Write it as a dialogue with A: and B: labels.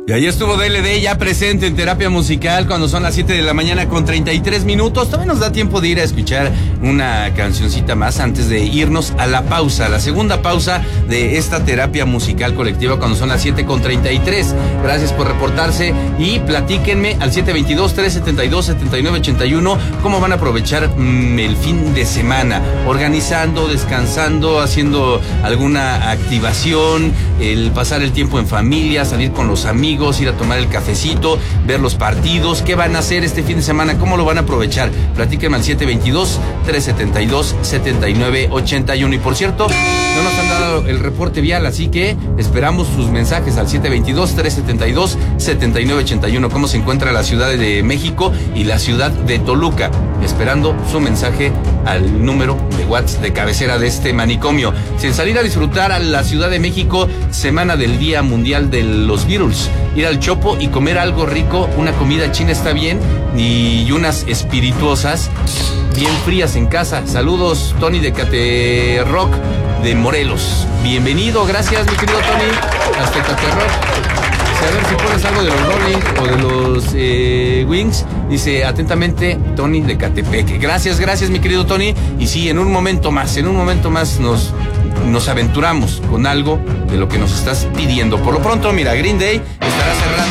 A: Y ahí estuvo DLD ya presente en Terapia Musical cuando son las 7 de la mañana con 33 minutos. Todavía nos da tiempo de ir a escuchar una cancioncita más antes de irnos a la pausa, la segunda pausa de esta terapia musical colectiva cuando son las 7 con 33. Gracias por reportarse y platíquenme al 722-372-7981 cómo van a aprovechar el fin de semana, organizando, descansando, haciendo alguna activación, el pasar el tiempo en familia, salir con los amigos, ir a tomar el cafecito, ver los partidos. ¿Qué van a hacer este fin de semana? ¿Cómo lo van a aprovechar? Platíquenme al 722-372-7981. Y por cierto, no nos han dado el reporte vial, así que esperamos sus mensajes al 722-372-7981. ¿Cómo se encuentra la Ciudad de México y la ciudad de Toluca? Esperando su mensaje al número de WhatsApp de cabecera de este manicomio. Sin salir a disfrutar a la Ciudad de México, semana del Día Mundial de los Beatles. Ir al Chopo y comer algo rico, una comida china está bien, y unas espirituosas bien frías en casa. Saludos, Tony de Caterrock de Morelos. Bienvenido, gracias mi querido Tony, hasta Caterrock. A ver si pones algo de los Rolling o de los Wings. Dice atentamente Tony de Catepec. Gracias mi querido Tony. Y sí, en un momento más nos aventuramos con algo de lo que nos estás pidiendo. Por lo pronto, mira, Green Day estará cerrando